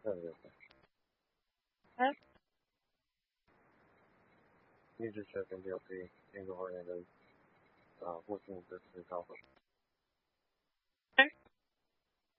Okay. Huh? You just check in DLC and go ahead and working with this new topic.